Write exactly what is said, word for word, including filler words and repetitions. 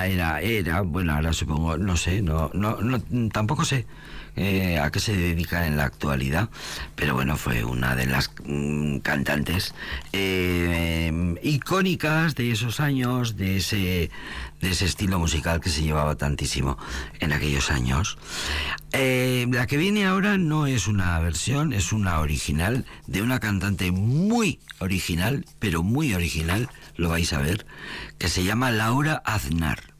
era, era, bueno, ahora supongo, no sé, no, no, no tampoco sé eh, a qué se dedica en la actualidad, pero bueno, fue una de las mm, cantantes eh, icónicas de esos años, de ese, de ese estilo musical que se llevaba tantísimo en aquellos años. Eh, la que viene ahora no es una versión, es una original de una cantante muy original, pero muy original, lo vais a ver, que se llama Laura Aznar.